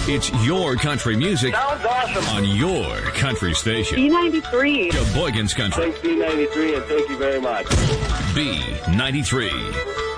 It's your country music. Sounds awesome. On your country station. B93. Sheboygan's Country. Thanks, B93, and thank you very much. B93.